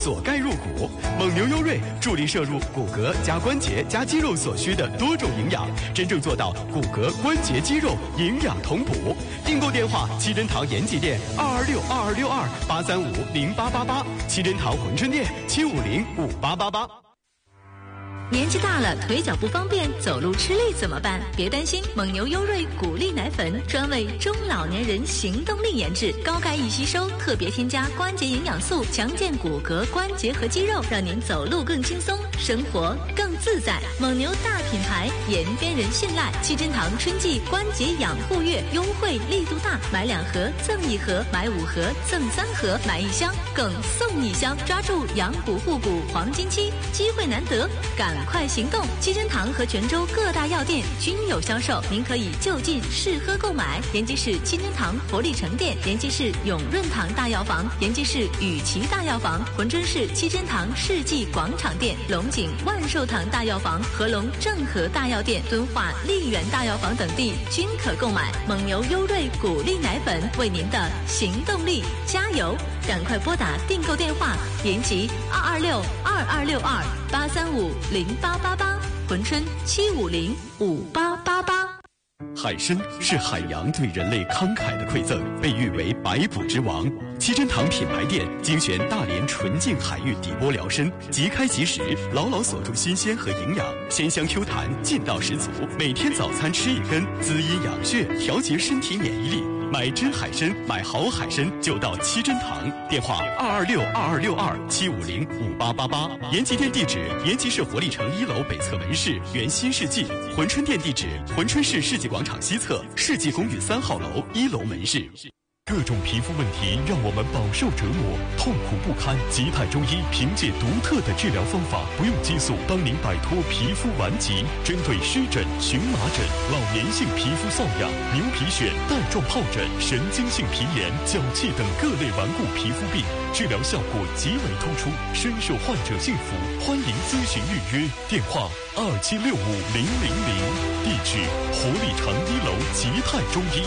左钙入骨，蒙牛优瑞助力摄入骨骼加关节加肌肉所需的多种营养，真正做到骨骼、关节、肌肉营养同补。订购电话：七珍堂延吉店2262262835888，七珍堂珲春店7505888。 年纪大了，腿脚不方便，走路吃力怎么办？别担心，蒙牛优瑞骨力奶粉专为中老年人行动力研制，高钙易吸收，特别添加关节营养素，强健骨骼、关节和肌肉，让您走路更轻松，生活更自在。蒙牛大品牌，延边人信赖。七珍堂春季关节养护月优惠力度大，买2盒赠1盒，买5盒赠3盒，买1箱更送1箱，抓住养骨护骨黄金期，机会难得，赶快行动！七珍堂和泉州各大药店均有销售，您可以就近试喝购买。延吉市七珍堂佛力城店，延吉市永润堂大药房，延吉市雨琦大药房，珲春市七珍堂世纪广场店，龙井万寿堂大药房，合龙正和大药店，敦化丽园大药房等地均可购买。蒙牛优瑞骨力奶粉，为您的行动力加油！赶快拨打订购电话：延吉226226283508888，珲春7505888。 海参是海洋对人类慷慨的馈赠，被誉为百补之王。七珍堂品牌店精选大连纯净海域底波疗参，即开即食，牢牢锁住新鲜和营养，鲜香 Q 弹，劲道十足。每天早餐吃1根，滋阴养血，调节身体免疫力。买真海参，买好海参就到七珍堂。电话226226275058888。延吉店地址：延吉市活力城1楼北侧门市原新世纪。珲春店地址：珲春市世纪广场西侧世纪公寓3号楼1楼门市。 各种皮肤问题让我们饱受折磨，痛苦不堪。吉泰中医凭借独特的治疗方法，不用激素，帮您摆脱皮肤顽疾。针对湿疹、荨麻疹、老年性皮肤瘙痒、牛皮癣、带状疱疹、神经性皮炎、脚气等各类顽固皮肤病，治疗效果极为突出，深受患者信服。欢迎咨询预约，电话27650000，地址活力城1楼吉泰中医。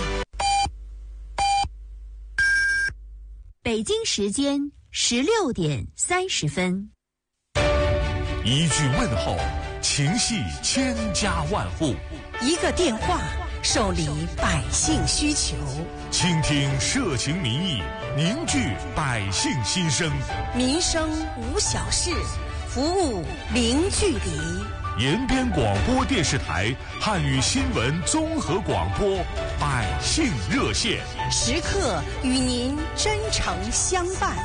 北京时间16点30分。 一句问候，情系千家万户； 一个电话，受理百姓需求； 倾听社情民意，凝聚百姓心声。 民生无小事，服务零距离。 延边广播电视台汉语新闻综合广播百姓热线， 时刻与您真诚相伴。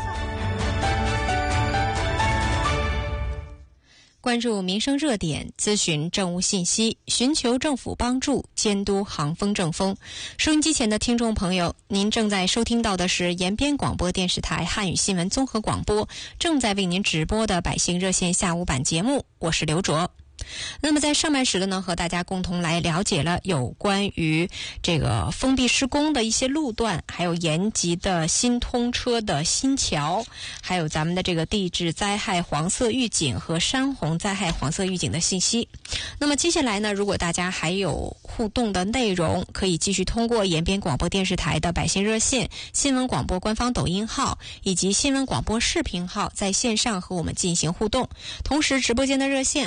关注民生热点，咨询政务信息，寻求政府帮助，监督行风政风。收音机前的听众朋友，您正在收听到的是延边广播电视台汉语新闻综合广播正在为您直播的百姓热线下午版节目，我是刘卓。那么在上半时的呢，和大家共同来了解了有关于这个封闭施工的一些路段，还有延吉的新通车的新桥，还有咱们的这个地质灾害黄色预警和山洪灾害黄色预警的信息。那么接下来呢，如果大家还有互动的内容，可以继续通过延边广播电视台的百姓热线、新闻广播官方抖音号以及新闻广播视频号在线上和我们进行互动。同时直播间的热线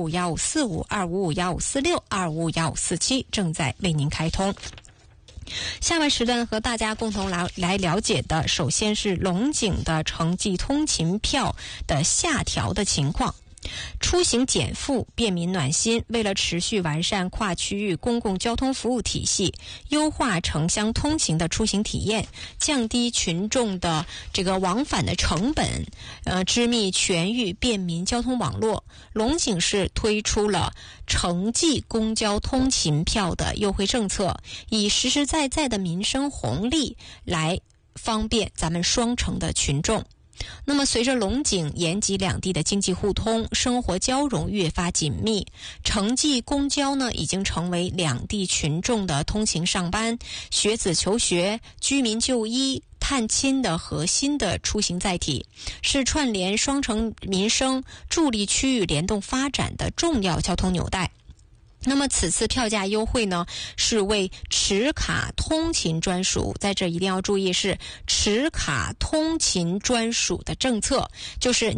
2551545、2551546、2551547正在为您开通。下半时段和大家共同来了解的，首先是龙井的城际通勤票的下调的情况。出行减负，便民暖心。为了持续完善跨区域公共交通服务体系，优化城乡通勤的出行体验，降低群众的这个往返的成本，织密全域便民交通网络，龙井市推出了城际公交通勤票的优惠政策，以实实在在的民生红利来方便咱们双城的群众。那么随着龙井、延吉两地的经济互通、生活交融越发紧密，城际公交呢已经成为两地群众的通勤上班、学子求学、居民就医、探亲的核心的出行载体，是串联双城民生、助力区域联动发展的重要交通纽带。 那么此次票价优惠呢，是为持卡通勤专属，在这一定要注意是持卡通勤专属的政策，就是